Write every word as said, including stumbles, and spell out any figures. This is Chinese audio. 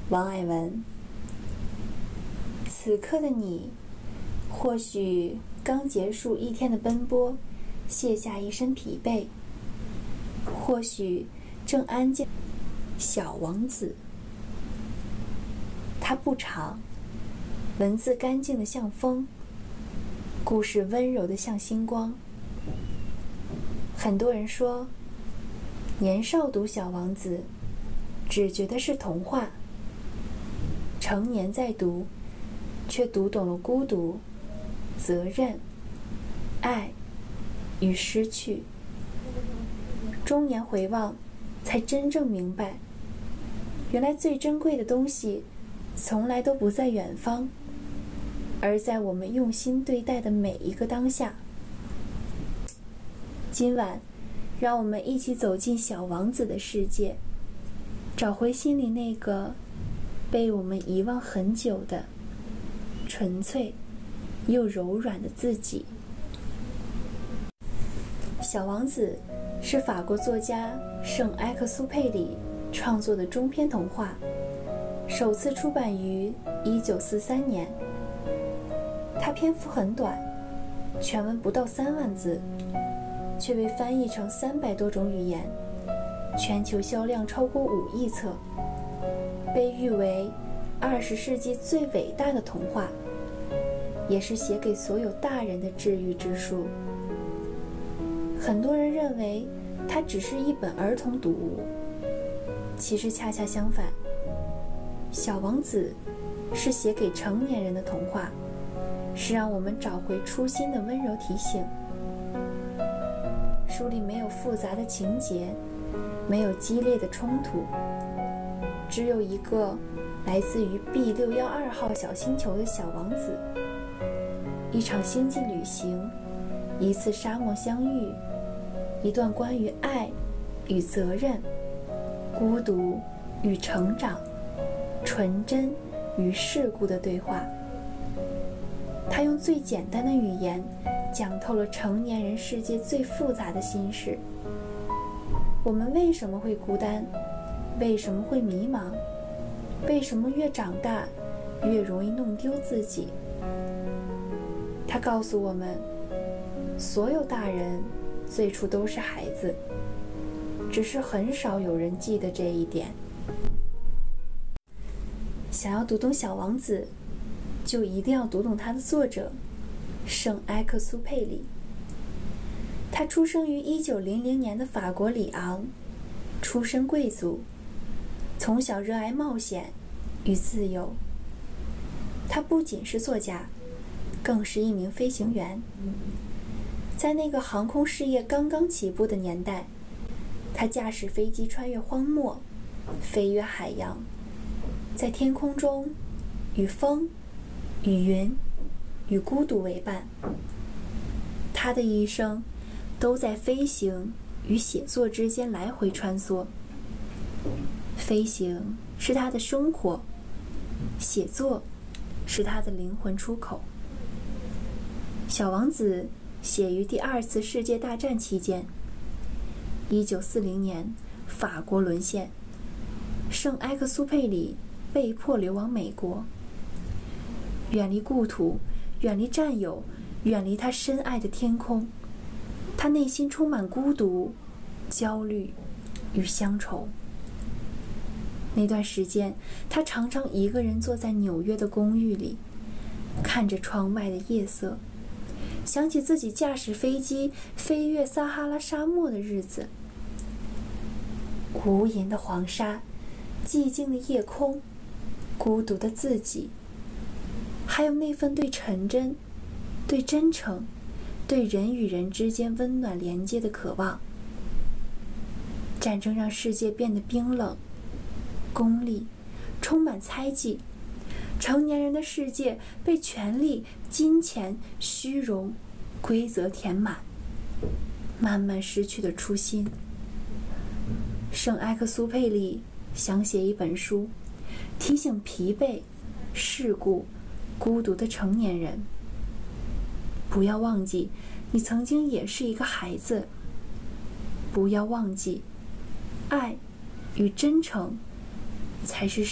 王爱文。此刻的你，或许刚结束一天的奔波，卸下一身疲惫；或许正安静。小王子，它不长，文字干净的像风，故事温柔的像星光。很多人说，年少读小王子，只觉得是童话；成年再读，却读懂了孤独、责任、爱与失去。中年回望，才真正明白，原来最珍贵的东西，从来都不在远方，而在我们用心对待的每一个当下。今晚，让我们一起走进小王子的世界，找回心里那个被我们遗忘很久的纯粹又柔软的自己。小王子是法国作家圣埃克苏佩里创作的中篇童话，首次出版于一九四三年。它篇幅很短，全文不到三万字，却被翻译成三百多种语言，全球销量超过五亿册，被誉为二十世纪最伟大的童话，也是写给所有大人的治愈之书。很多人认为它只是一本儿童读物，其实恰恰相反，小王子是写给成年人的童话，是让我们找回初心的温柔提醒。书里没有复杂的情节，没有激烈的冲突，只有一个来自于 B 六一二号小星球的小王子，一场星际旅行，一次沙漠相遇，一段关于爱与责任、孤独与成长、纯真与世故的对话。他用最简单的语言讲透了成年人世界最复杂的心事。我们为什么会孤单？为什么会迷茫？为什么越长大越容易弄丢自己？他告诉我们，所有大人最初都是孩子，只是很少有人记得这一点。想要读懂小王子，就一定要读懂他的作者圣埃克苏佩里。他出生于一九零零年的法国里昂，出身贵族，从小热爱冒险与自由。他不仅是作家，更是一名飞行员。在那个航空事业刚刚起步的年代，他驾驶飞机穿越荒漠，飞越海洋，在天空中与风、与云、与孤独为伴。他的一生都在飞行与写作之间来回穿梭。飞行是他的生活，写作是他的灵魂出口。小王子写于第二次世界大战期间。一九四零年，法国沦陷，圣埃克苏佩里被迫流亡美国，远离故土，远离战友，远离他深爱的天空。他内心充满孤独、焦虑与乡愁。那段时间，他常常一个人坐在纽约的公寓里，看着窗外的夜色，想起自己驾驶飞机飞越撒哈拉沙漠的日子。无垠的黄沙，寂静的夜空，孤独的自己，还有那份对纯真、对真诚、对人与人之间温暖连接的渴望。战争让世界变得冰冷、功利，充满猜忌。成年人的世界被权力、金钱、虚荣、规则填满，慢慢失去了初心。圣埃克苏佩里想写一本书，提醒疲惫、世故、孤独的成年人，不要忘记你曾经也是一个孩子，不要忘记爱与真诚才是